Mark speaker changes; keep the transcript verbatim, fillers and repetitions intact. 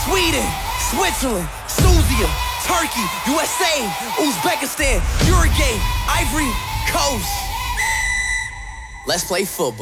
Speaker 1: Sweden, Switzerland, Tunisia, Turkey, U S A, Uzbekistan, Uruguay, Ivory Coast. Let's play football.